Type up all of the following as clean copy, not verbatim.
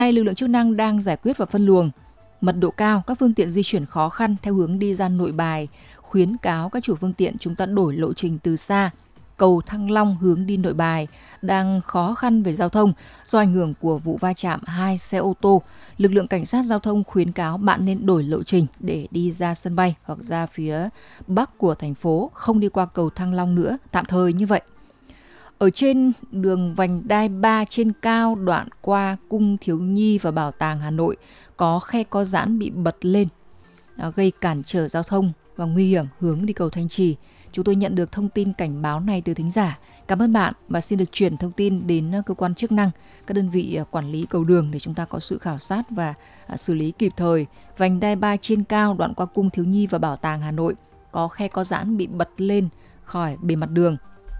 Nay lực lượng chức năng đang giải quyết và phân luồng. Mật độ cao, các phương tiện di chuyển khó khăn theo hướng đi ra Nội Bài, khuyến cáo các chủ phương tiện chúng ta đổi lộ trình từ xa. Cầu Thăng Long hướng đi Nội Bài đang khó khăn về giao thông do ảnh hưởng của vụ va chạm 2 xe ô tô. Lực lượng cảnh sát giao thông khuyến cáo bạn nên đổi lộ trình để đi ra sân bay hoặc ra phía bắc của thành phố, không đi qua cầu Thăng Long nữa, tạm thời như vậy. Ở trên đường vành đai 3 trên cao đoạn qua Cung Thiếu Nhi và Bảo tàng Hà Nội có khe có giãn bị bật lên, gây cản trở giao thông và nguy hiểm hướng đi cầu Thanh Trì. Chúng tôi nhận được thông tin cảnh báo này từ thính giả. Cảm ơn bạn và xin được chuyển thông tin đến cơ quan chức năng, các đơn vị quản lý cầu đường để chúng ta có sự khảo sát và xử lý kịp thời. Vành đai 3 trên cao đoạn qua Cung Thiếu Nhi và Bảo tàng Hà Nội có khe có giãn bị bật lên khỏi bề mặt đường.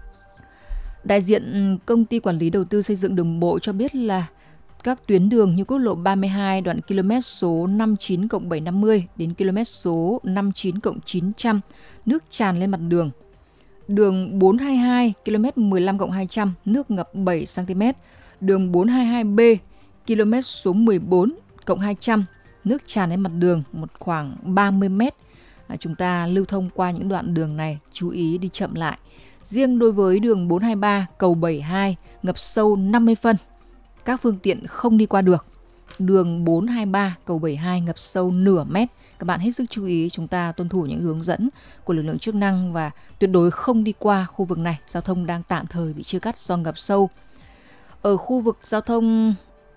Đại diện Công ty Quản lý Đầu tư Xây dựng Đường bộ cho biết là các tuyến đường như quốc lộ 32 đoạn km số 59+750 đến km số 59+900 nước tràn lên mặt đường. Đường 422 km 15+200 nước ngập 7 cm. Đường 422B km số 14+200 nước tràn lên mặt đường một khoảng 30 m. Chúng ta lưu thông qua những đoạn đường này chú ý đi chậm lại. Riêng đối với đường 423 cầu 72 ngập sâu 50 phân, các phương tiện không đi qua được. Đường 423 cầu 72 ngập sâu nửa mét. Các bạn hết sức chú ý, chúng ta tuân thủ những hướng dẫn của lực lượng chức năng và tuyệt đối không đi qua khu vực này. Giao thông đang tạm thời bị chia cắt do ngập sâu. Ở khu vực giao thông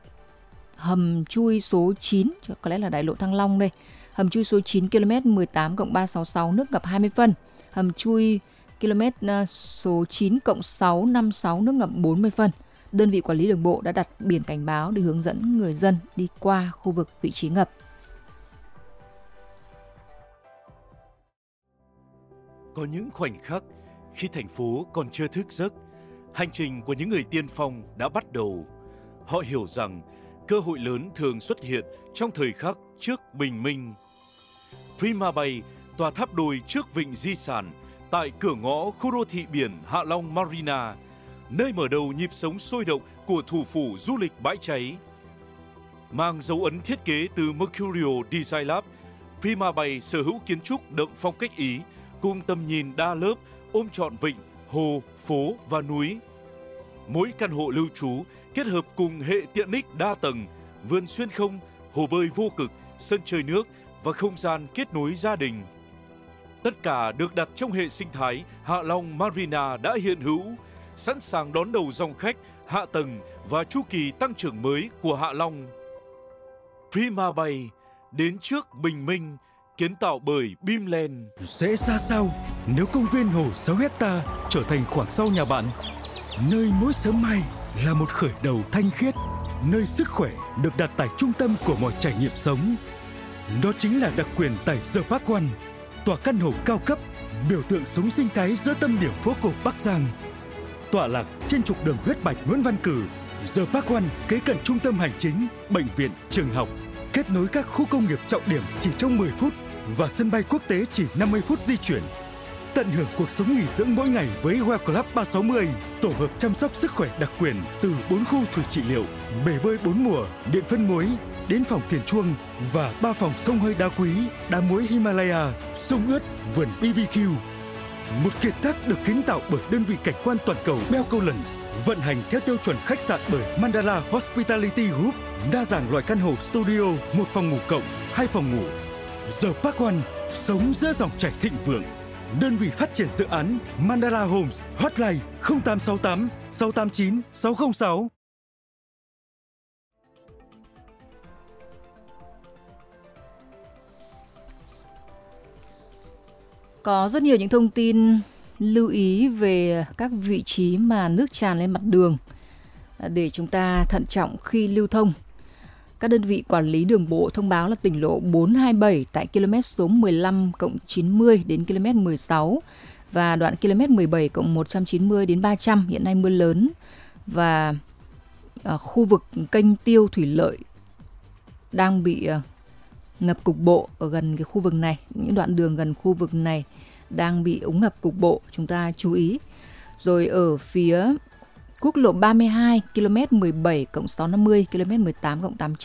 hầm chui số 9, có lẽ là đại lộ Thăng Long đây. Hầm chui số 9 km 18+366 nước ngập 20 phân. Hầm chui km số 9+656 nước ngập 40 phân. Đơn vị quản lý đường bộ đã đặt biển cảnh báo để hướng dẫn người dân đi qua khu vực vị trí ngập. Có những khoảnh khắc khi thành phố còn chưa thức giấc, hành trình của những người tiên phong đã bắt đầu. Họ hiểu rằng cơ hội lớn thường xuất hiện trong thời khắc trước bình minh. Prima Bay, tòa tháp đôi trước vịnh di sản, tại cửa ngõ khu đô thị biển Hạ Long Marina, nơi mở đầu nhịp sống sôi động của thủ phủ du lịch bãi cháy. Mang dấu ấn thiết kế từ Mercurio Design Lab, Prima Bay sở hữu kiến trúc đậm phong cách Ý, cùng tầm nhìn đa lớp ôm trọn vịnh, hồ, phố và núi. Mỗi căn hộ lưu trú kết hợp cùng hệ tiện ích đa tầng, vườn xuyên không, hồ bơi vô cực, sân chơi nước và không gian kết nối gia đình. Tất cả được đặt trong hệ sinh thái Hạ Long Marina đã hiện hữu, sẵn sàng đón đầu dòng khách, hạ tầng và chu kỳ tăng trưởng mới của Hạ Long. Prima Bay, đến trước bình minh, kiến tạo bởi Bimland. Sẽ ra sao nếu công viên hồ 6 hecta trở thành khoảng sau nhà bạn? Nơi mỗi sớm mai là một khởi đầu thanh khiết, nơi sức khỏe được đặt tại trung tâm của mọi trải nghiệm sống. Đó chính là đặc quyền tại The Park One, tòa căn hộ cao cấp, biểu tượng sống sinh thái giữa tâm điểm phố cổ Bắc Giang. Tọa lạc trên trục đường huyết mạch Nguyễn Văn Cử, The Park One kế cận trung tâm hành chính, bệnh viện, trường học, kết nối các khu công nghiệp trọng điểm chỉ trong 10 phút và sân bay quốc tế chỉ 50 phút di chuyển. Tận hưởng cuộc sống nghỉ dưỡng mỗi ngày với Well Club 360, tổ hợp chăm sóc sức khỏe đặc quyền từ 4 khu thủy trị liệu, bể bơi 4 mùa, điện phân muối, đến phòng thiền chuông và 3 phòng xông hơi đá quý, đá muối Himalaya, sông ướt, vườn BBQ. Một kiệt tác được kiến tạo bởi đơn vị cảnh quan toàn cầu Belcolens, vận hành theo tiêu chuẩn khách sạn bởi Mandala Hospitality Group, đa dạng loại căn hộ studio, 1 phòng ngủ cộng, 2 phòng ngủ. The Park One, sống giữa dòng chảy thịnh vượng. Đơn vị phát triển dự án Mandala Homes, hotline 0868 689 606. Có rất nhiều những thông tin lưu ý về các vị trí mà nước tràn lên mặt đường để chúng ta thận trọng khi lưu thông. Các đơn vị quản lý đường bộ thông báo là tỉnh lộ 427 tại km số 15+90 đến km 16 và đoạn km 17+190 đến 300 hiện nay mưa lớn, và khu vực kênh tiêu thủy lợi đang bị ngập cục bộ ở gần cái khu vực này. Những đoạn đường gần khu vực này đang bị úng ngập cục bộ, chúng ta chú ý. Rồi ở phía Quốc lộ 32 km 17 cộng 650, km 18 cộng 800